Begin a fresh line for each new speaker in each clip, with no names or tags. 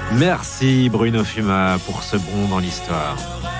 Merci Bruno Fuma pour ce bond dans l'histoire.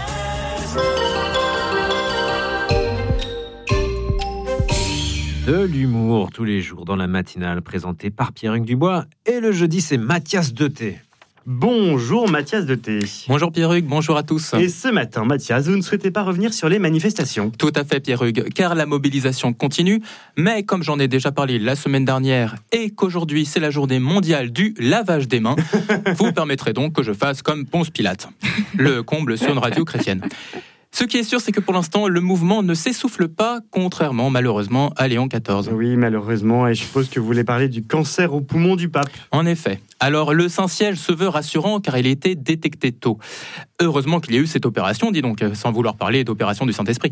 De l'humour tous les jours dans la matinale présentée par Pierre-Hugues Dubois. Et le jeudi, c'est Mathias Deté.
Bonjour Mathias Deté.
Bonjour Pierre-Hugues, bonjour à tous.
Et ce matin, Mathias, vous ne souhaitez pas revenir sur les manifestations ?
Tout à fait Pierre-Hugues, car la mobilisation continue, mais comme j'en ai déjà parlé la semaine dernière et qu'aujourd'hui c'est la journée mondiale du lavage des mains, vous permettrez donc que je fasse comme Ponce Pilate, le comble sur une radio chrétienne. Ce qui est sûr, c'est que pour l'instant, le mouvement ne s'essouffle pas, contrairement malheureusement à Léon XIV.
Oui, malheureusement, et je suppose que vous voulez parler du cancer au poumon du pape.
En effet. Alors, le Saint-Siège se veut rassurant car il a été détecté tôt. Heureusement qu'il y a eu cette opération, dis donc, sans vouloir parler d'opération du Saint-Esprit.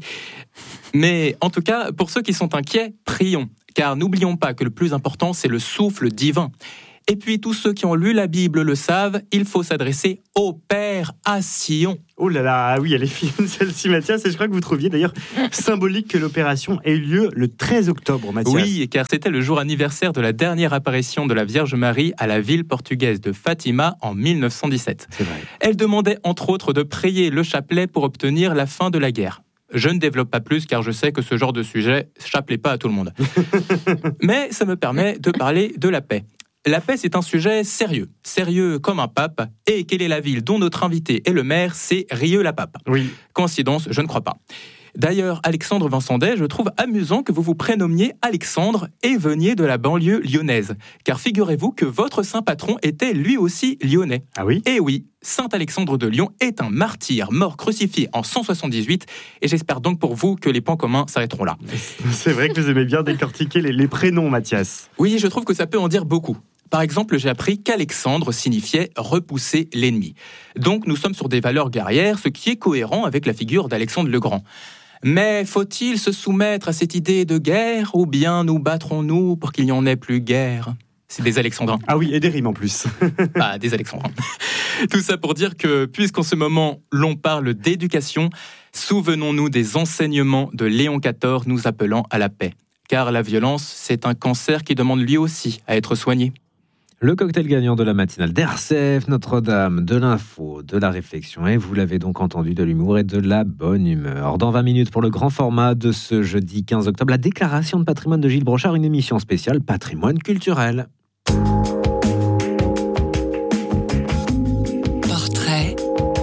Mais en tout cas, pour ceux qui sont inquiets, prions. Car n'oublions pas que le plus important, c'est le souffle divin. Et puis, tous ceux qui ont lu la Bible le savent, il faut s'adresser au Père à Sion.
Oh là là, oui, elle est fine celle-ci, Mathias, et je crois que vous trouviez d'ailleurs symbolique que l'opération ait eu lieu le 13 octobre, Mathias.
Oui, car c'était le jour anniversaire de la dernière apparition de la Vierge Marie à la ville portugaise de Fatima en 1917.
C'est vrai.
Elle demandait entre autres de prier le chapelet pour obtenir la fin de la guerre. Je ne développe pas plus car je sais que ce genre de sujet chapelet pas à tout le monde. Mais ça me permet de parler de la paix. La paix, c'est un sujet sérieux, sérieux comme un pape. Et quelle est la ville dont notre invité est le maire ? C'est Rieux-la-Pape.
Oui.
Coïncidence, je ne crois pas. D'ailleurs, Alexandre Vincendet, je trouve amusant que vous vous prénommiez Alexandre et veniez de la banlieue lyonnaise. Car figurez-vous que votre saint patron était lui aussi lyonnais.
Ah oui ?
Et oui, Saint Alexandre de Lyon est un martyr mort crucifié en 178. Et j'espère donc pour vous que les points communs s'arrêteront là.
C'est vrai que vous aimez bien décortiquer les prénoms, Mathias.
Oui, je trouve que ça peut en dire beaucoup. Par exemple, j'ai appris qu'Alexandre signifiait « repousser l'ennemi ». Donc nous sommes sur des valeurs guerrières, ce qui est cohérent avec la figure d'Alexandre le Grand. Mais faut-il se soumettre à cette idée de guerre, ou bien nous battrons-nous pour qu'il n'y en ait plus guerre ? C'est des alexandrins.
Ah oui, et des rimes en plus.
Ah, des alexandrins. Tout ça pour dire que, puisqu'en ce moment, l'on parle d'éducation, souvenons-nous des enseignements de Léon XIV nous appelant à la paix. Car la violence, c'est un cancer qui demande lui aussi à être soigné.
Le cocktail gagnant de la matinale d'RCF, Notre-Dame, de l'info, de la réflexion, et vous l'avez donc entendu, de l'humour et de la bonne humeur. Dans 20 minutes pour le grand format de ce jeudi 15 octobre, la déclaration de patrimoine de Gilles Brochard, une émission spéciale patrimoine culturel.
Portrait.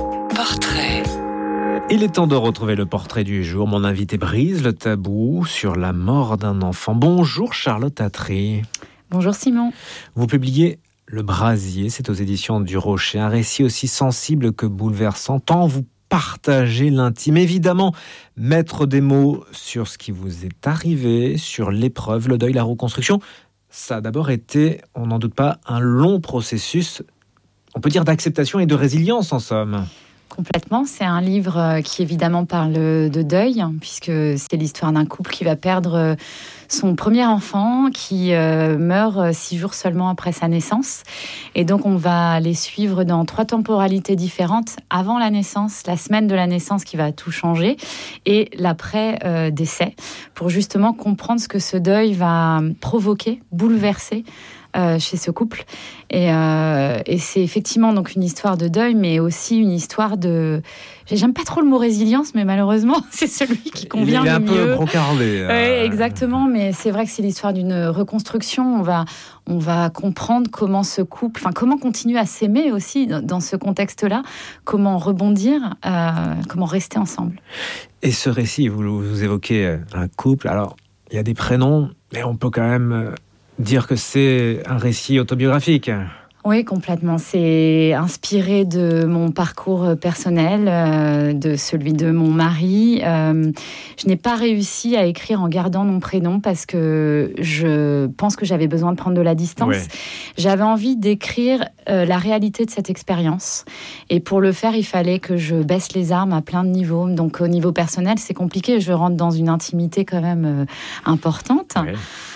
Il est temps de retrouver le portrait du jour. Mon invité brise le tabou sur la mort d'un enfant. Bonjour Charlotte Attry.
Bonjour Simon.
Vous publiez Le Brasier, c'est aux éditions du Rocher, un récit aussi sensible que bouleversant, tant vous partagez l'intime. Évidemment, mettre des mots sur ce qui vous est arrivé, sur l'épreuve, le deuil, la reconstruction, ça a d'abord été, on n'en doute pas, un long processus, on peut dire d'acceptation et de résilience en somme.
Complètement, c'est un livre qui évidemment parle de deuil, puisque c'est l'histoire d'un couple qui va perdre son premier enfant, qui meurt 6 jours seulement après sa naissance. Et donc on va les suivre dans 3 temporalités différentes, avant la naissance, la semaine de la naissance qui va tout changer, et l'après-décès, pour justement comprendre ce que ce deuil va provoquer, bouleverser chez ce couple. Et c'est effectivement donc une histoire de deuil, mais aussi une histoire de... J'aime pas trop le mot résilience, mais malheureusement, c'est celui qui convient le mieux.
Il est un peu brocarlé.
Oui, exactement, mais c'est vrai que c'est l'histoire d'une reconstruction. On va comprendre comment ce couple, comment continuer à s'aimer aussi dans ce contexte-là, comment rebondir, comment rester ensemble.
Et ce récit, vous évoquez un couple, alors il y a des prénoms, mais on peut quand même dire que c'est un récit autobiographique.
Oui, complètement. C'est inspiré de mon parcours personnel, de celui de mon mari. Je n'ai pas réussi à écrire en gardant mon prénom parce que je pense que j'avais besoin de prendre de la distance. Ouais. J'avais envie d'écrire la réalité de cette expérience. Et pour le faire, il fallait que je baisse les armes à plein de niveaux. Donc au niveau personnel, c'est compliqué. Je rentre dans une intimité quand même importante. Ouais.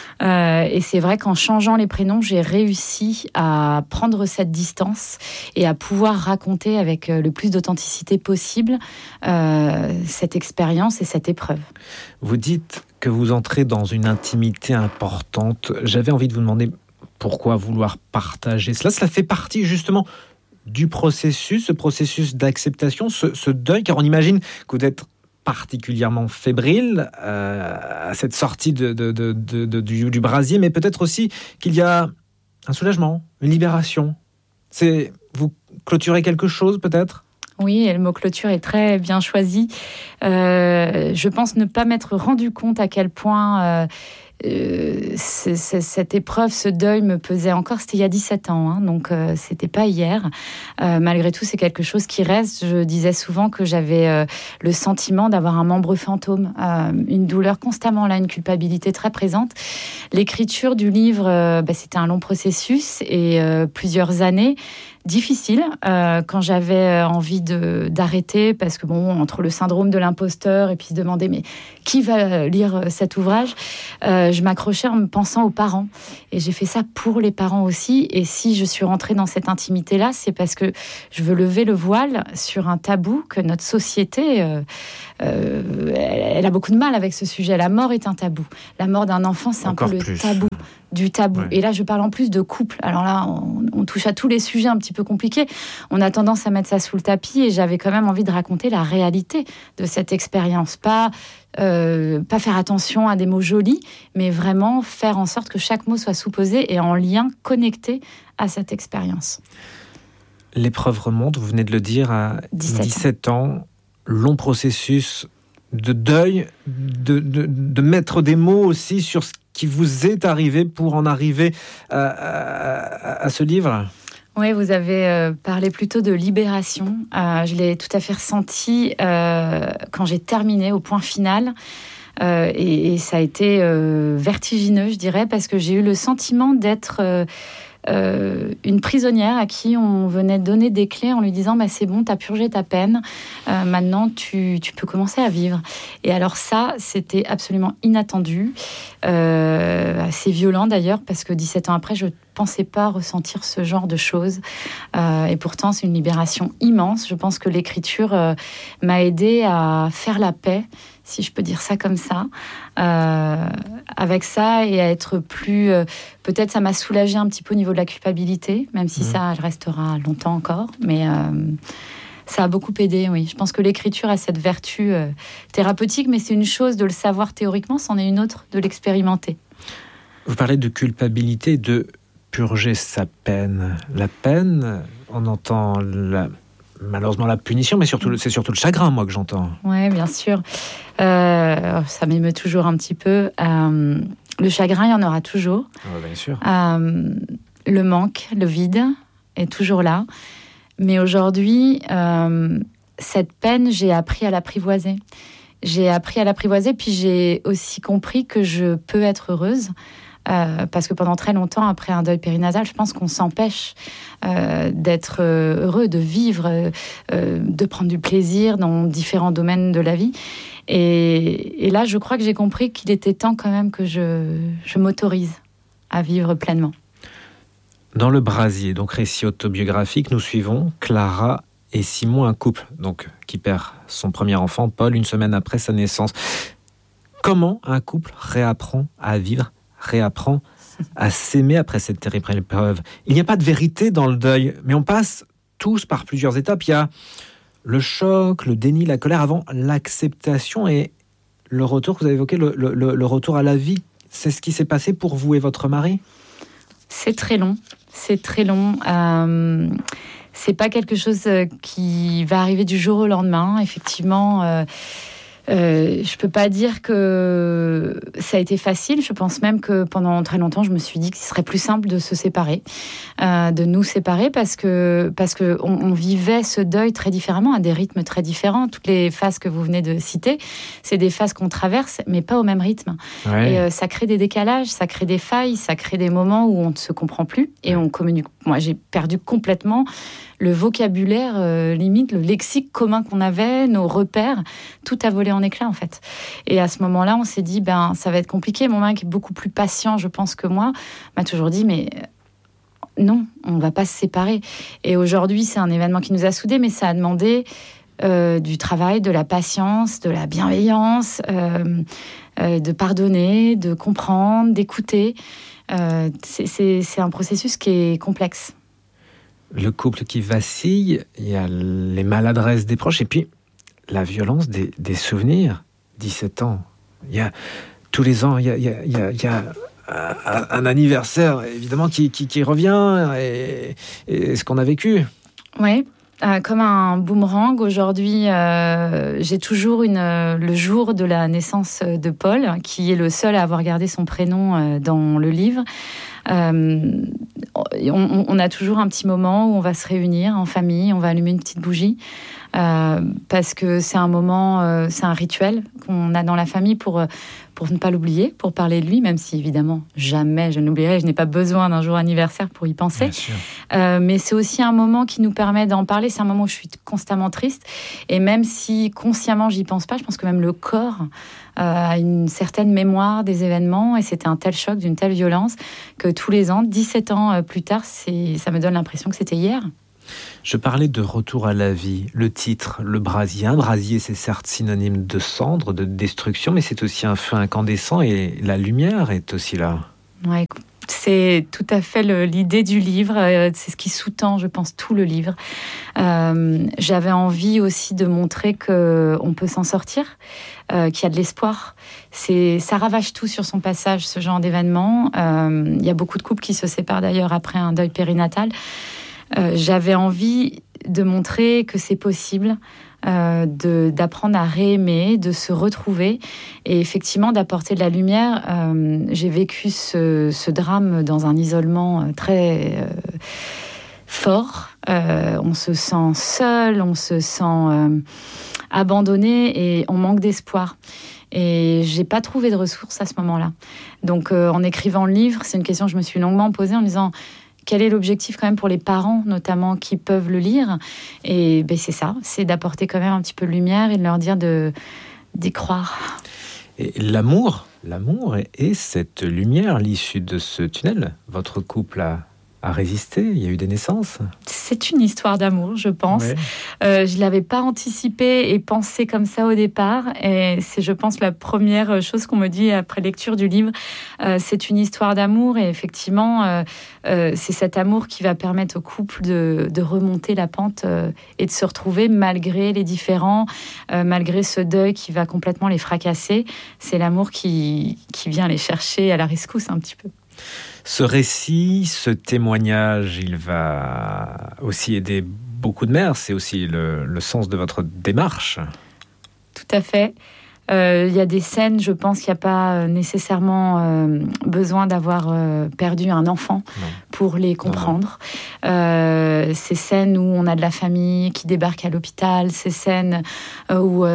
Et c'est vrai qu'en changeant les prénoms, j'ai réussi à prendre cette distance et à pouvoir raconter avec le plus d'authenticité possible cette expérience et cette épreuve.
Vous dites que vous entrez dans une intimité importante. J'avais envie de vous demander pourquoi vouloir partager cela. Cela fait partie justement du processus, ce processus d'acceptation, ce deuil, car on imagine que vous êtes particulièrement fébrile à cette sortie du brasier, mais peut-être aussi qu'il y a un soulagement, une libération. Vous clôturez quelque chose peut-être ?
Oui, et le mot clôture est très bien choisi. Je pense ne pas m'être rendu compte à quel point cette épreuve, ce deuil me pesait encore. C'était il y a 17 ans, hein, donc c'était pas hier. Malgré tout, c'est quelque chose qui reste. Je disais souvent que j'avais le sentiment d'avoir un membre fantôme, une douleur constamment là, une culpabilité très présente. L'écriture du livre, c'était un long processus et plusieurs années. Difficile quand j'avais envie d'arrêter parce que entre le syndrome de l'imposteur et puis se demander mais qui va lire cet ouvrage, je m'accrochais en me pensant aux parents et j'ai fait ça pour les parents aussi. Et si je suis rentrée dans cette intimité là, c'est parce que je veux lever le voile sur un tabou que notre société elle a beaucoup de mal avec ce sujet. La mort est un tabou. La mort d'un enfant, c'est encore un peu le tabou du tabou. Ouais. Et là, je parle en plus de couple. Alors là, on touche à tous les sujets un petit peu compliqués. On a tendance à mettre ça sous le tapis et j'avais quand même envie de raconter la réalité de cette expérience. Pas faire attention à des mots jolis, mais vraiment faire en sorte que chaque mot soit sous-posé et en lien, connecté à cette expérience.
L'épreuve remonte, vous venez de le dire, à 17 ans. Long processus de deuil, de mettre des mots aussi sur ce qui vous est arrivé pour en arriver à ce livre.
Oui, vous avez parlé plutôt de libération. Je l'ai tout à fait ressenti quand j'ai terminé au point final. Et ça a été vertigineux, je dirais, parce que j'ai eu le sentiment d'être une prisonnière à qui on venait donner des clés en lui disant c'est bon, t'as purgé ta peine, maintenant tu peux commencer à vivre. Et alors ça, c'était absolument inattendu, assez violent d'ailleurs, parce que 17 ans après, je pensais pas ressentir ce genre de choses, et pourtant c'est une libération immense. Je pense que l'écriture m'a aidée à faire la paix, si je peux dire ça comme ça, avec ça, et à être plus... peut-être ça m'a soulagée un petit peu au niveau de la culpabilité, même si ça, elle restera longtemps encore, mais ça a beaucoup aidé, oui. Je pense que l'écriture a cette vertu thérapeutique, mais c'est une chose de le savoir théoriquement, c'en est une autre de l'expérimenter.
Vous parlez de culpabilité, de purger sa peine. La peine, on entend malheureusement la punition, mais c'est surtout le chagrin, moi, que j'entends.
Oui, bien sûr. Ça m'émeut toujours un petit peu. Le chagrin, il y en aura toujours.
Bien sûr.
Le manque, le vide est toujours là. Mais aujourd'hui, cette peine, j'ai appris à l'apprivoiser. Puis j'ai aussi compris que je peux être heureuse. Parce que pendant très longtemps, après un deuil périnasal, je pense qu'on s'empêche d'être heureux, de vivre, de prendre du plaisir dans différents domaines de la vie. Et là, je crois que j'ai compris qu'il était temps quand même que je m'autorise à vivre pleinement.
Dans Le Brasier, donc récit autobiographique, nous suivons Clara et Simon, un couple donc, qui perd son premier enfant, Paul, une semaine après sa naissance. Comment un couple réapprend à vivre, réapprend à s'aimer après cette terrible épreuve? Il n'y a pas de vérité dans le deuil, mais on passe tous par plusieurs étapes. Il y a le choc, le déni, la colère, avant l'acceptation et le retour que vous avez évoqué, le retour à la vie. C'est ce qui s'est passé pour vous et votre mari?
C'est très long. C'est pas quelque chose qui va arriver du jour au lendemain. Effectivement, je peux pas dire que ça a été facile. Je pense même que pendant très longtemps, je me suis dit qu'il serait plus simple de se séparer, de nous séparer, parce que on vivait ce deuil très différemment, à des rythmes très différents. Toutes les phases que vous venez de citer, c'est des phases qu'on traverse, mais pas au même rythme. Ouais. Et ça crée des décalages, ça crée des failles, ça crée des moments où on ne se comprend plus et on communique. Moi, j'ai perdu complètement le vocabulaire, limite, le lexique commun qu'on avait, nos repères, tout a volé en éclats, en fait. Et à ce moment-là, on s'est dit, ça va être compliqué. Mon mari, qui est beaucoup plus patient, je pense, que moi, m'a toujours dit, mais non, on ne va pas se séparer. Et aujourd'hui, c'est un événement qui nous a soudés, mais ça a demandé du travail, de la patience, de la bienveillance, de pardonner, de comprendre, d'écouter. C'est un processus qui est complexe.
le couple qui vacille, il y a les maladresses des proches, et puis la violence des souvenirs. 17 ans. Il y a, tous les ans, il y a un anniversaire, évidemment, qui revient, et ce qu'on a vécu.
Oui. Comme un boomerang, aujourd'hui, j'ai toujours le jour de la naissance de Paul, qui est le seul à avoir gardé son prénom dans le livre. On a toujours un petit moment où on va se réunir en famille, on va allumer une petite bougie, parce que c'est un moment, c'est un rituel qu'on a dans la famille pour ne pas l'oublier, pour parler de lui, même si évidemment jamais je n'oublierai, je n'ai pas besoin d'un jour anniversaire pour y penser. Mais c'est aussi un moment qui nous permet d'en parler. C'est un moment où je suis constamment triste, et même si consciemment j'y pense pas, je pense que même le corps a une certaine mémoire des événements, et c'était un tel choc, d'une telle violence, que tous les ans, 17 ans plus tard, ça me donne l'impression que c'était hier.
Je parlais de retour à la vie. Le titre, le brasier. Un brasier, c'est certes synonyme de cendre, de destruction, mais c'est aussi un feu incandescent, et la lumière est aussi là.
Ouais, c'est tout à fait l'idée du livre. C'est ce qui sous-tend, je pense, tout le livre. J'avais envie aussi de montrer qu'on peut s'en sortir, qu'il y a de l'espoir. Ça ravage tout sur son passage, ce genre d'événement. Il y a beaucoup de couples qui se séparent d'ailleurs après un deuil périnatal. J'avais envie de montrer que c'est possible, d'apprendre à réaimer, de se retrouver, et effectivement d'apporter de la lumière. J'ai vécu ce drame dans un isolement très fort. On se sent seul, on se sent abandonné, et on manque d'espoir. Et j'ai pas trouvé de ressources à ce moment-là. Donc en écrivant le livre, c'est une question que je me suis longuement posée en me disant: quel est l'objectif quand même pour les parents, notamment, qui peuvent le lire? Et ben c'est ça, c'est d'apporter quand même un petit peu de lumière et de leur dire d'y croire.
Et l'amour est cette lumière, l'issue de ce tunnel. Votre couple a résisté, il y a eu des naissances.
C'est une histoire d'amour, je pense. Ouais. Je ne l'avais pas anticipé et pensé comme ça au départ. Et c'est, je pense, la première chose qu'on me dit après lecture du livre. C'est une histoire d'amour, et effectivement, c'est cet amour qui va permettre au couple de remonter la pente et de se retrouver malgré les différends, malgré ce deuil qui va complètement les fracasser. C'est l'amour qui vient les chercher à la rescousse un petit peu.
Ce récit, ce témoignage, il va aussi aider beaucoup de mères. C'est aussi le sens de votre démarche.
Tout à fait. Il y a des scènes, je pense qu'il n'y a pas nécessairement besoin d'avoir perdu un enfant pour les comprendre. Ces scènes où on a de la famille qui débarque à l'hôpital, ces scènes où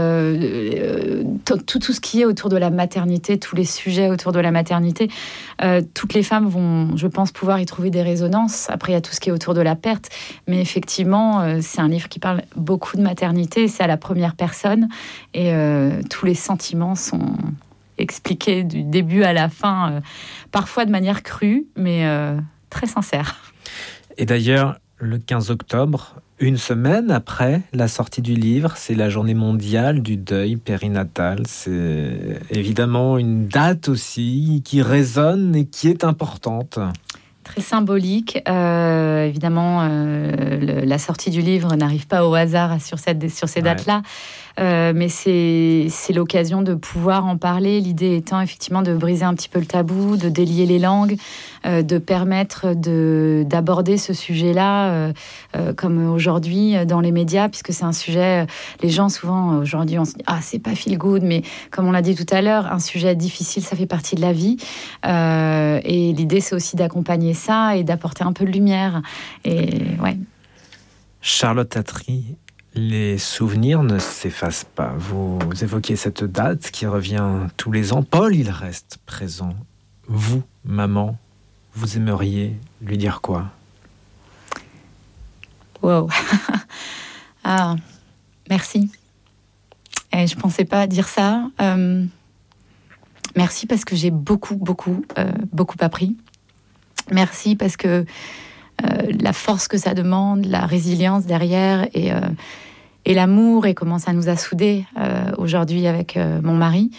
tout ce qui est autour de la maternité, tous les sujets autour de la maternité, toutes les femmes vont, je pense, pouvoir y trouver des résonances. Après, il y a tout ce qui est autour de la perte. Mais effectivement, c'est un livre qui parle beaucoup de maternité. C'est à la première personne. Et tous les sentiments sont expliqués du début à la fin, parfois de manière crue, mais très sincère.
Et d'ailleurs, le 15 octobre, une semaine après la sortie du livre, c'est la journée mondiale du deuil périnatal. C'est évidemment une date aussi qui résonne et qui est importante.
Très symbolique. Évidemment, la sortie du livre n'arrive pas au hasard sur ces dates-là. Mais c'est l'occasion de pouvoir en parler. L'idée étant effectivement de briser un petit peu le tabou, de délier les langues, de permettre d'aborder ce sujet-là comme aujourd'hui dans les médias, puisque c'est un sujet, les gens souvent aujourd'hui on se dit c'est pas feel good, mais comme on l'a dit tout à l'heure, un sujet difficile, ça fait partie de la vie, et l'idée c'est aussi d'accompagner ça et d'apporter un peu de lumière. Et ouais.
Charlotte Attry, les souvenirs ne s'effacent pas. Vous évoquiez cette date qui revient tous les ans. Paul, il reste présent. Vous, maman, vous aimeriez lui dire quoi?
Wow. Merci. Et je pensais pas dire ça. Merci parce que j'ai beaucoup appris. Merci parce que la force que ça demande, la résilience derrière, et l'amour, et comment ça nous a soudés aujourd'hui avec mon mari,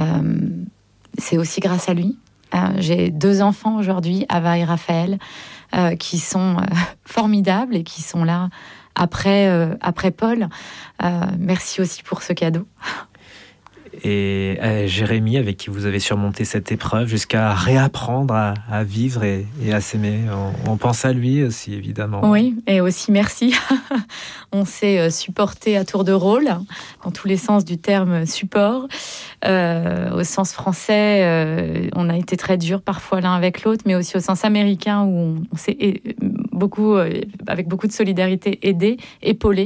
c'est aussi grâce à lui. J'ai 2 enfants aujourd'hui, Ava et Raphaël. qui sont formidables et qui sont là après Paul. Merci aussi pour ce cadeau.
Et Jérémie, avec qui vous avez surmonté cette épreuve jusqu'à réapprendre à vivre et à s'aimer. On pense à lui aussi, évidemment.
Oui, et aussi merci. On s'est supporté à tour de rôle, dans tous les sens du terme support. Au sens français, on a été très durs parfois l'un avec l'autre, mais aussi au sens américain où on s'est avec beaucoup de solidarité aidé, épaulé.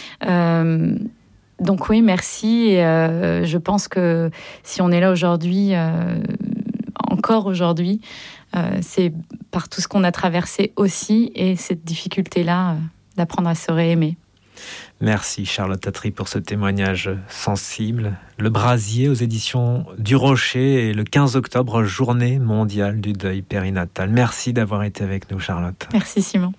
Donc oui, merci. Et je pense que si on est là aujourd'hui, encore aujourd'hui, c'est par tout ce qu'on a traversé aussi et cette difficulté-là d'apprendre à se réaimer.
Merci Charlotte Attry pour ce témoignage sensible. Le Brasier aux éditions du Rocher et le 15 octobre, journée mondiale du deuil périnatal. Merci d'avoir été avec nous, Charlotte.
Merci Simon.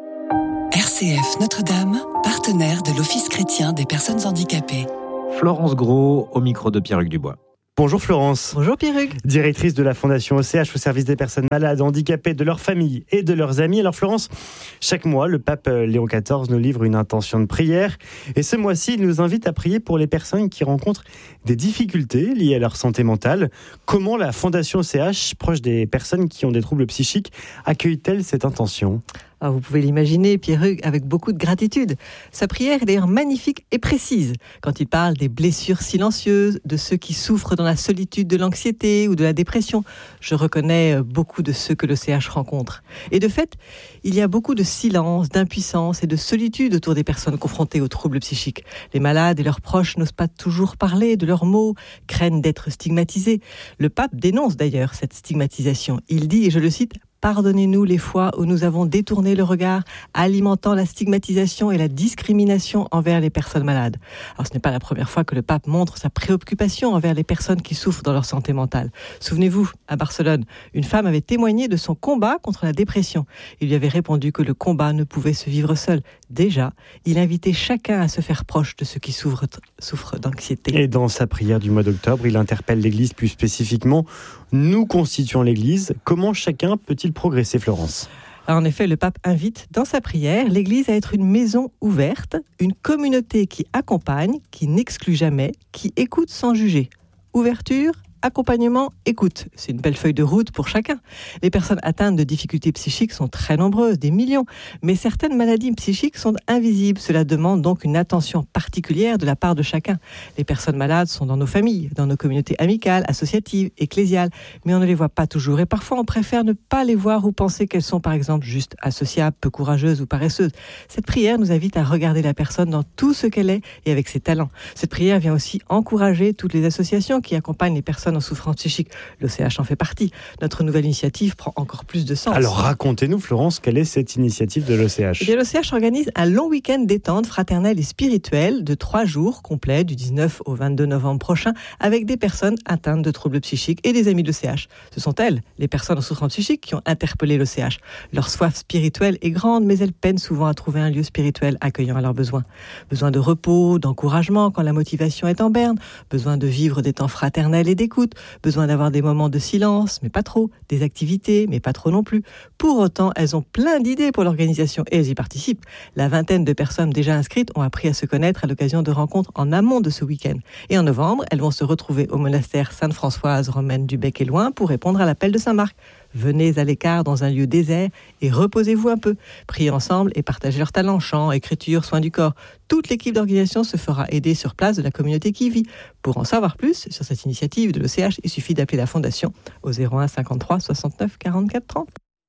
RCF Notre-Dame, partenaire de l'Office chrétien des personnes handicapées.
Florence Gros au micro de Pierre-Hugues Dubois.
Bonjour Florence.
Bonjour Pierre-Hugues.
Directrice de la Fondation OCH au service des personnes malades, handicapées, de leurs familles et de leurs amis. Alors Florence, chaque mois, le pape Léon XIV nous livre une intention de prière. Et ce mois-ci, il nous invite à prier pour les personnes qui rencontrent des difficultés liées à leur santé mentale. Comment la Fondation OCH, proche des personnes qui ont des troubles psychiques, accueille-t-elle cette intention ?
Alors vous pouvez l'imaginer, Pierre-Hugues, avec beaucoup de gratitude. Sa prière est d'ailleurs magnifique et précise quand il parle des blessures silencieuses, de ceux qui souffrent dans la solitude de l'anxiété ou de la dépression. Je reconnais beaucoup de ceux que le CH rencontre. Et de fait, il y a beaucoup de silence, d'impuissance et de solitude autour des personnes confrontées aux troubles psychiques. Les malades et leurs proches n'osent pas toujours parler de leurs maux, craignent d'être stigmatisés. Le pape dénonce d'ailleurs cette stigmatisation. Il dit, et je le cite, « Pardonnez-nous les fois où nous avons détourné le regard, alimentant la stigmatisation et la discrimination envers les personnes malades. » Alors ce n'est pas la première fois que le pape montre sa préoccupation envers les personnes qui souffrent dans leur santé mentale. Souvenez-vous, à Barcelone, une femme avait témoigné de son combat contre la dépression. Il lui avait répondu que le combat ne pouvait se vivre seul. Déjà, il invitait chacun à se faire proche de ceux qui souffrent d'anxiété.
Et dans sa prière du mois d'octobre, il interpelle l'Église plus spécifiquement. Nous constituons l'Église. Comment chacun peut-il progresser, Florence ?
En effet, le pape invite dans sa prière l'Église à être une maison ouverte, une communauté qui accompagne, qui n'exclut jamais, qui écoute sans juger. Ouverture, accompagnement, écoute. C'est une belle feuille de route pour chacun. Les personnes atteintes de difficultés psychiques sont très nombreuses, des millions. Mais certaines maladies psychiques sont invisibles. Cela demande donc une attention particulière de la part de chacun. Les personnes malades sont dans nos familles, dans nos communautés amicales, associatives, ecclésiales. Mais on ne les voit pas toujours. Et parfois, on préfère ne pas les voir ou penser qu'elles sont, par exemple, juste associables, peu courageuses ou paresseuses. Cette prière nous invite à regarder la personne dans tout ce qu'elle est et avec ses talents. Cette prière vient aussi encourager toutes les associations qui accompagnent les personnes en souffrance psychique. L'OCH en fait partie. Notre nouvelle initiative prend encore plus de sens.
Alors racontez-nous, Florence, quelle est cette initiative de l'OCH ?
L'OCH organise un long week-end détente fraternelle et spirituelle de 3 jours complets du 19 au 22 novembre prochain avec des personnes atteintes de troubles psychiques et des amis de l'OCH. Ce sont elles, les personnes en souffrance psychique, qui ont interpellé l'OCH. Leur soif spirituelle est grande, mais elles peinent souvent à trouver un lieu spirituel accueillant à leurs besoins. Besoin de repos, d'encouragement quand la motivation est en berne, besoin de vivre des temps fraternels et d'écoute, besoin d'avoir des moments de silence, mais pas trop, des activités, mais pas trop non plus. Pour autant, elles ont plein d'idées pour l'organisation et elles y participent. La vingtaine de personnes déjà inscrites ont appris à se connaître à l'occasion de rencontres en amont de ce week-end. Et en novembre, elles vont se retrouver au monastère Sainte-Françoise romaine du Bec-et-Loing pour répondre à l'appel de Saint-Marc. Venez à l'écart dans un lieu désert et reposez-vous un peu. Priez ensemble et partagez leurs talents, chant, écriture, soins du corps. Toute l'équipe d'organisation se fera aider sur place de la communauté qui y vit. Pour en savoir plus sur cette initiative de l'OCH, il suffit d'appeler la Fondation au 01 53 69 44 30.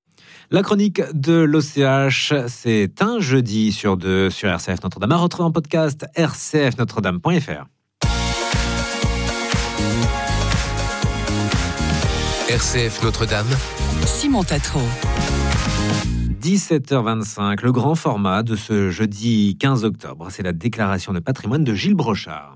La chronique de l'OCH, c'est un jeudi sur 2 sur RCF Notre-Dame. À retrouver en podcast rcfnotredame.fr.
RCF Notre-Dame, Simon Tatro.
17h25, le grand format de ce jeudi 15 octobre. C'est la déclaration de patrimoine de Gilles Brochard.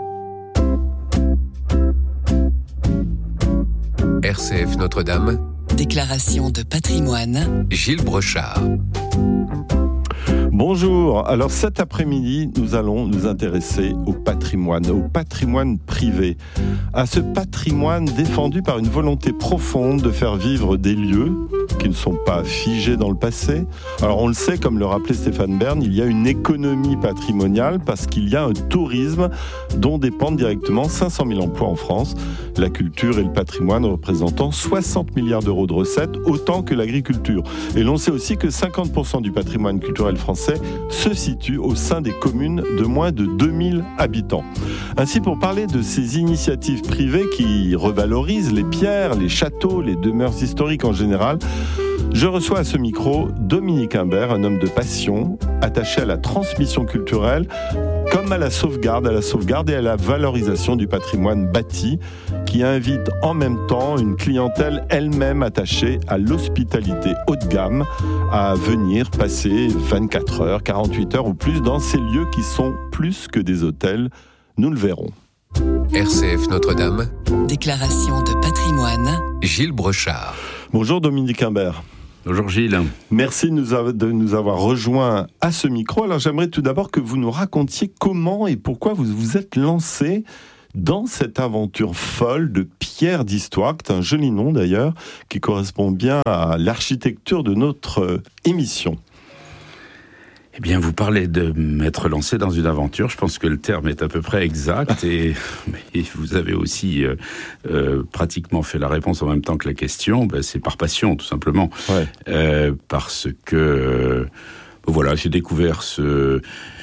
RCF Notre-Dame, déclaration de patrimoine, Gilles Brochard.
Bonjour, alors cet après-midi, nous allons nous intéresser au patrimoine privé, à ce patrimoine défendu par une volonté profonde de faire vivre des lieux qui ne sont pas figés dans le passé. Alors on le sait, comme le rappelait Stéphane Bern, il y a une économie patrimoniale parce qu'il y a un tourisme dont dépendent directement 500 000 emplois en France, la culture et le patrimoine représentant 60 milliards d'euros de recettes, autant que l'agriculture. Et l'on sait aussi que 50% du patrimoine culturel français se situe au sein des communes de moins de 2000 habitants. Ainsi, pour parler de ces initiatives privées qui revalorisent les pierres, les châteaux, les demeures historiques en général, je reçois à ce micro Dominique Imbert, un homme de passion, attaché à la transmission culturelle, comme à la sauvegarde et à la valorisation du patrimoine bâti, qui invite en même temps une clientèle elle-même attachée à l'hospitalité haut de gamme à venir passer 24 heures, 48 heures ou plus dans ces lieux qui sont plus que des hôtels. Nous le verrons.
RCF Notre-Dame.
Déclaration de patrimoine.
Gilles Brochard.
Bonjour Dominique Imbert.
Bonjour Gilles.
Merci de nous avoir rejoints à ce micro. Alors j'aimerais tout d'abord que vous nous racontiez comment et pourquoi vous vous êtes lancé dans cette aventure folle de Pierre d'Histoire, qui est un joli nom d'ailleurs, qui correspond bien à l'architecture de notre émission.
Eh bien, vous parlez de m'être lancé dans une aventure. Je pense que le terme est à peu près exact et vous avez aussi pratiquement fait la réponse en même temps que la question. C'est par passion, tout simplement. Ouais. Parce que, voilà, j'ai découvert ce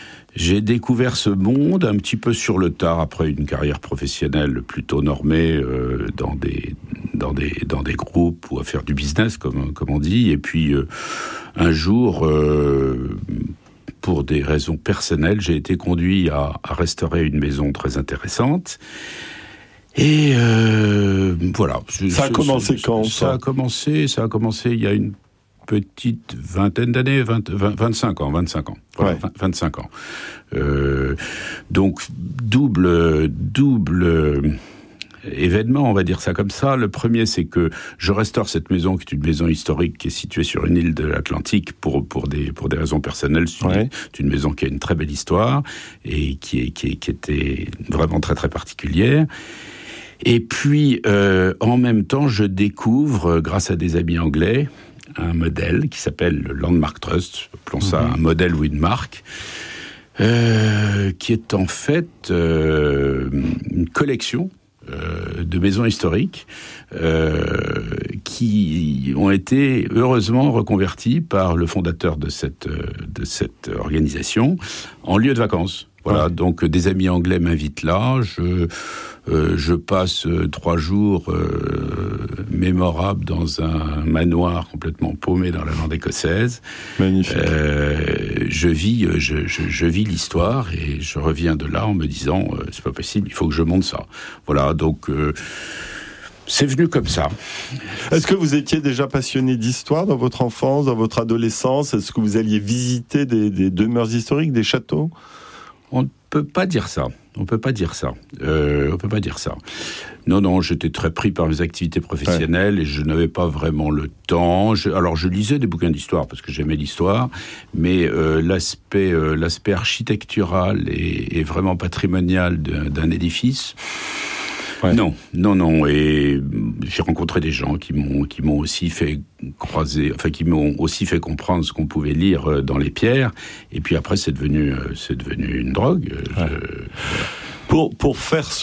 monde un petit peu sur le tard après une carrière professionnelle plutôt normée dans des groupes ou à faire du business, comme on dit. Et puis, un jour... pour des raisons personnelles, j'ai été conduit à restaurer une maison très intéressante. Et voilà.
Ça a commencé quand
ça a commencé il y a une petite vingtaine d'années, 25 ans. Voilà, ouais. 25 ans. Donc, double événement, on va dire ça comme ça. Le premier, c'est que je restaure cette maison, qui est une maison historique qui est située sur une île de l'Atlantique pour des raisons personnelles. C'est une maison qui a une très belle histoire et qui était vraiment très très particulière. Et puis, en même temps, je découvre, grâce à des amis anglais, un modèle qui s'appelle le Landmark Trust, appelons ça un modèle ou une marque, qui est en fait une collection de maisons historiques qui ont été heureusement reconverties par le fondateur de cette organisation en lieu de vacances. Voilà, donc des amis anglais m'invitent là, je passe 3 jours mémorables dans un manoir complètement paumé dans la lande écossaise.
Magnifique.
Je vis l'histoire et je reviens de là en me disant c'est pas possible, il faut que je monte ça. Voilà, donc c'est venu comme ça.
Est-ce que vous étiez déjà passionné d'histoire dans votre enfance, dans votre adolescence ? Est-ce que vous alliez visiter des demeures historiques, des châteaux ?
On ne peut pas dire ça. On peut pas dire ça. Non, j'étais très pris par mes activités professionnelles et je n'avais pas vraiment le temps. Alors, je lisais des bouquins d'histoire parce que j'aimais l'histoire, mais l'aspect architectural et vraiment patrimonial d'un édifice... Ouais. Non. Et j'ai rencontré des gens qui m'ont aussi fait croiser, enfin qui m'ont aussi fait comprendre ce qu'on pouvait lire dans les pierres. Et puis après, c'est devenu une drogue.
Ouais. Pour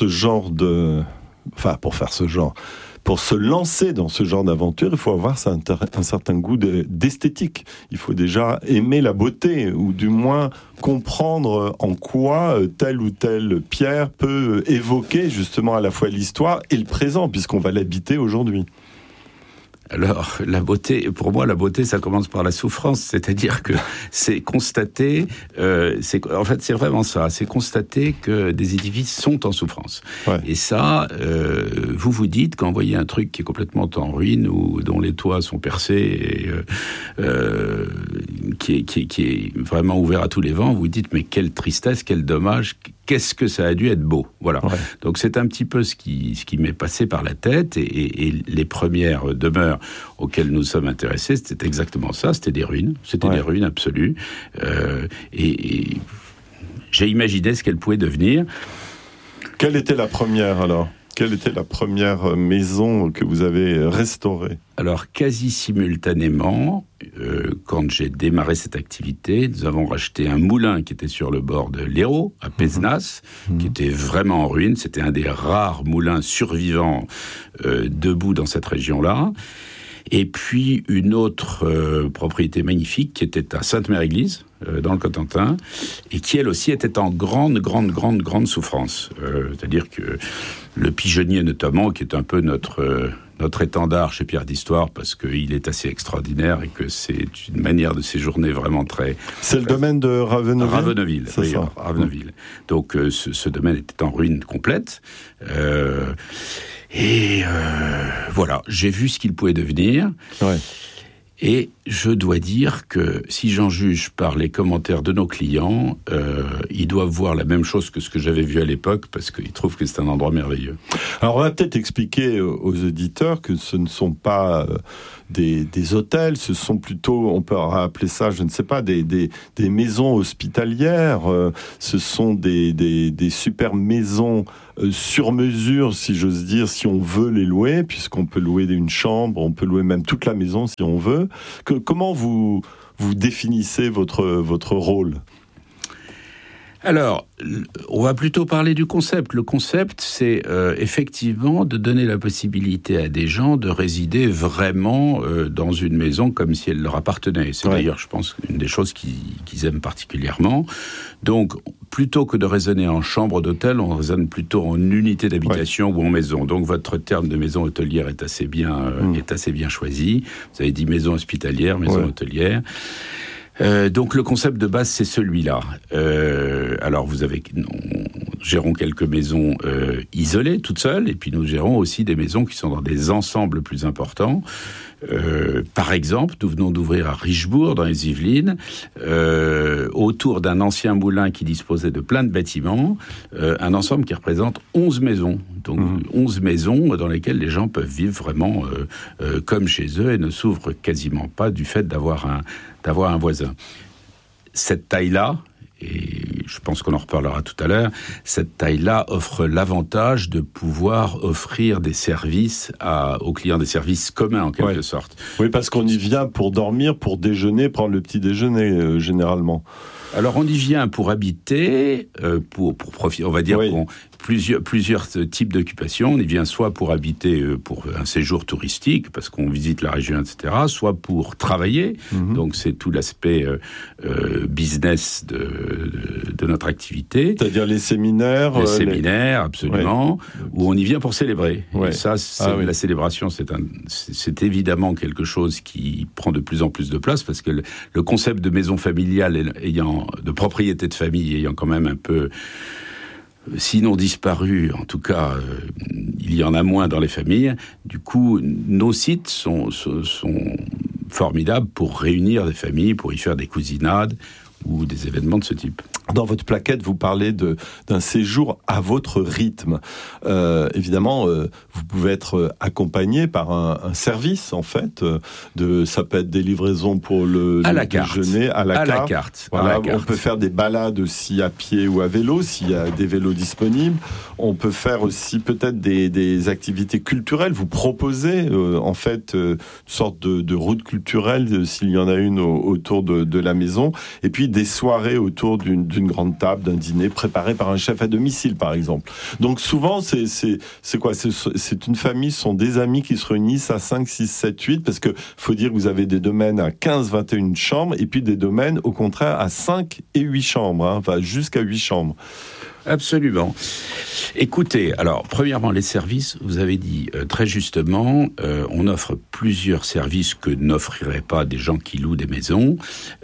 se lancer dans ce genre d'aventure, il faut avoir un certain goût d'esthétique. Il faut déjà aimer la beauté, ou du moins comprendre en quoi telle ou telle pierre peut évoquer justement à la fois l'histoire et le présent, puisqu'on va l'habiter aujourd'hui.
Alors, la beauté, ça commence par la souffrance, c'est-à-dire que c'est constater, en fait, c'est vraiment ça, c'est constater que des édifices sont en souffrance. Ouais. Et ça, vous vous dites, quand vous voyez un truc qui est complètement en ruine ou dont les toits sont percés et qui est vraiment ouvert à tous les vents, vous vous dites, mais quelle tristesse, quel dommage, qu'est-ce que ça a dû être beau. Voilà.
Ouais.
Donc c'est un petit peu ce qui m'est passé par la tête, et les premières demeures auxquelles nous sommes intéressés, c'était exactement ça, c'était des ruines. C'était des ruines absolues. Et j'ai imaginé ce qu'elles pouvaient devenir.
Quelle était la première alors ? Quelle était la première maison que vous avez restaurée ?
Alors, quasi simultanément, quand j'ai démarré cette activité, nous avons racheté un moulin qui était sur le bord de l'Hérault, à Pézenas, qui était vraiment en ruine. C'était un des rares moulins survivants debout dans cette région-là. Et puis une autre propriété magnifique qui était à Sainte-Mère-Église, dans le Cotentin, et qui elle aussi était en grande souffrance. C'est-à-dire que le pigeonnier notamment, qui est un peu notre étendard chez Pierre d'Histoire, parce qu'il est assez extraordinaire et que c'est une manière de séjourner vraiment très...
C'est le domaine de Raveneville ?
Raveneville,
c'est
oui,
ça.
Raveneville. Donc ce domaine était en ruine complète. Et voilà, j'ai vu ce qu'il pouvait devenir.
Ouais.
Et je dois dire que si j'en juge par les commentaires de nos clients, ils doivent voir la même chose que ce que j'avais vu à l'époque, parce qu'ils trouvent que c'est un endroit merveilleux.
Alors on va peut-être expliquer aux auditeurs que ce ne sont pas des hôtels, ce sont plutôt, on peut appeler ça, je ne sais pas, des maisons hospitalières. Ce sont des super maisons sur mesure, si j'ose dire, si on veut les louer, puisqu'on peut louer une chambre, on peut louer même toute la maison si on veut. Comment vous définissez votre rôle ?
Alors, on va plutôt parler du concept. Le concept, c'est effectivement de donner la possibilité à des gens de résider vraiment dans une maison comme si elle leur appartenait. C'est d'ailleurs, je pense, une des choses qu'ils aiment particulièrement. Donc, plutôt que de raisonner en chambre d'hôtel, on raisonne plutôt en unité d'habitation ou en maison. Donc, votre terme de maison hôtelière est assez bien choisi. Vous avez dit maison hospitalière, maison hôtelière. Donc le concept de base c'est celui-là. Alors nous gérons quelques maisons isolées, toutes seules, et puis nous gérons aussi des maisons qui sont dans des ensembles plus importants. Par exemple, nous venons d'ouvrir à Richebourg, dans les Yvelines, autour d'un ancien moulin qui disposait de plein de bâtiments, un ensemble qui représente 11 maisons. Donc 11 maisons dans lesquelles les gens peuvent vivre vraiment comme chez eux et ne souffrent quasiment pas du fait d'avoir un voisin. Cette taille-là, et je pense qu'on en reparlera tout à l'heure, cette taille-là offre l'avantage de pouvoir offrir des services aux clients, des services communs en quelque sorte.
Oui, parce qu'on y vient pour dormir, pour déjeuner, prendre le petit déjeuner généralement.
Alors on y vient pour habiter, pour profiter, on va dire plusieurs types d'occupations. On y vient soit pour habiter pour un séjour touristique, parce qu'on visite la région, etc., soit pour travailler. Donc c'est tout l'aspect business de notre activité. C'est-à-dire
les séminaires.
Les séminaires, absolument, où on y vient pour célébrer. Et ça, la célébration, c'est évidemment quelque chose qui prend de plus en plus de place, parce que le concept de maison familiale de propriété de famille ayant quand même un peu, sinon disparu, en tout cas, il y en a moins dans les familles. Du coup, nos sites sont formidables pour réunir des familles, pour y faire des cousinades ou des événements de ce type.
Dans votre plaquette, vous parlez d'un séjour à votre rythme. Évidemment, vous pouvez être accompagné par un service, en fait. Ça peut être des livraisons pour le déjeuner à la carte. Voilà, on peut faire des balades aussi à pied ou à vélo, s'il y a des vélos disponibles. On peut faire aussi peut-être des activités culturelles. Vous proposez, en fait, une sorte de route culturelle, s'il y en a une autour de la maison. Et puis, des soirées autour d'une grande table, d'un dîner préparé par un chef à domicile, par exemple. Donc souvent, c'est quoi ? C'est une famille, ce sont des amis qui se réunissent à 5, 6, 7, 8, parce que faut dire que vous avez des domaines à 15, 21 chambres, et puis des domaines, au contraire, à 5 et 8 chambres, enfin jusqu'à 8 chambres.
Absolument. Écoutez, alors, premièrement, les services, vous avez dit très justement, on offre plusieurs services que n'offriraient pas des gens qui louent des maisons,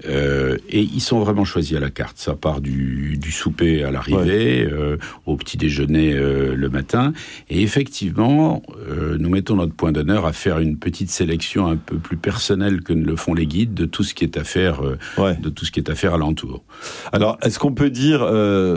et ils sont vraiment choisis à la carte. Ça part du souper à l'arrivée, au petit déjeuner le matin, et effectivement, nous mettons notre point d'honneur à faire une petite sélection un peu plus personnelle que ne le font les guides de tout ce qui est à faire, de tout ce qui est à faire alentour.
Alors, est-ce qu'on peut dire...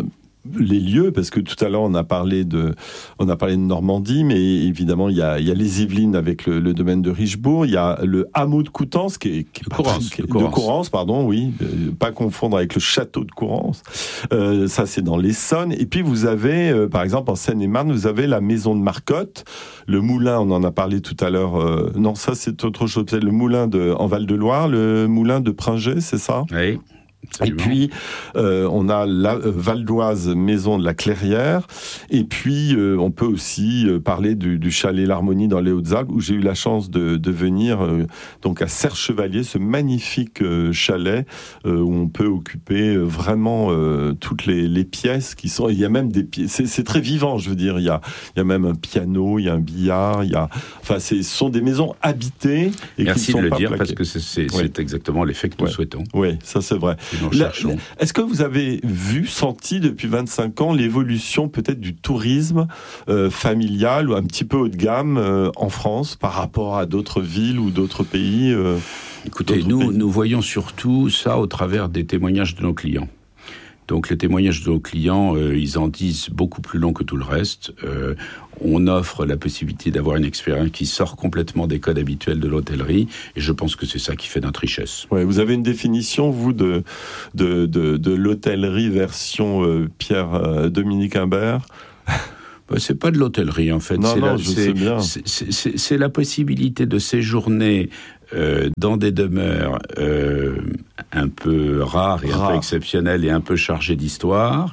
les lieux, parce que tout à l'heure on a parlé de Normandie, mais évidemment il y a les Yvelines avec le domaine de Richebourg, il y a le hameau de Coutances de Courance, pardon, oui, pas confondre avec le château de Courance. Ça c'est dans l'Essonne. Et puis vous avez, par exemple en Seine-et-Marne, vous avez la maison de Marcotte, le moulin, on en a parlé tout à l'heure. Non, ça c'est autre chose. C'est le moulin en Val-de-Loire, le moulin de Pringé, c'est ça ?
Oui. Absolument.
Et puis, on a la Val-d'Oise maison de la Clairière. Et puis, on peut aussi parler du chalet L'Harmonie dans les Hautes-Alpes, où j'ai eu la chance de venir donc à Serre-Chevalier, ce magnifique chalet où on peut occuper vraiment toutes les pièces qui sont. Il y a même des pièces. C'est très vivant, je veux dire. Il y a même un piano, il y a un billard. Ce sont des maisons habitées. Et
merci
qui ne sont
de le
pas
dire,
plaquées.
parce que c'est exactement l'effet que nous souhaitons.
Oui, ça c'est vrai. Est-ce que vous avez senti depuis 25 ans l'évolution peut-être du tourisme familial ou un petit peu haut de gamme en France par rapport à d'autres villes ou d'autres pays
Écoutez, nous voyons surtout ça au travers des témoignages de nos clients. Donc les témoignages de nos clients, ils en disent beaucoup plus long que tout le reste. On offre la possibilité d'avoir une expérience qui sort complètement des codes habituels de l'hôtellerie, et je pense que c'est ça qui fait notre richesse.
Ouais, vous avez une définition, vous, de l'hôtellerie version Pierre-Dominique Imbert?
C'est pas de l'hôtellerie, en fait. C'est la possibilité de séjourner dans des demeures un peu rares et un peu exceptionnelles et un peu chargées d'histoire,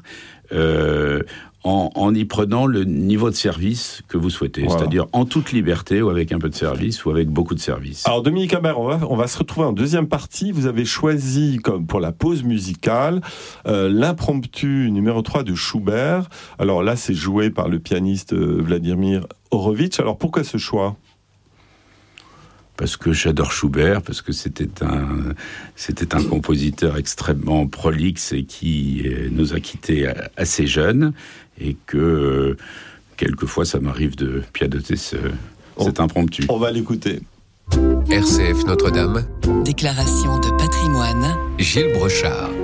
en y prenant le niveau de service que vous souhaitez, voilà. C'est-à-dire en toute liberté ou avec un peu de service ou avec beaucoup de service.
Alors Dominique Imbert, on va se retrouver en deuxième partie. Vous avez choisi comme pour la pause musicale l'impromptu numéro 3 de Schubert. Alors là, c'est joué par le pianiste Vladimir Horowitz. Alors pourquoi ce choix ?
Parce que j'adore Schubert, parce que c'était un compositeur extrêmement prolixe et qui nous a quittés assez jeunes, et que quelquefois ça m'arrive de pianoter cet impromptu.
On va l'écouter.
RCF Notre-Dame.
Déclaration de patrimoine.
Gilles Brochard.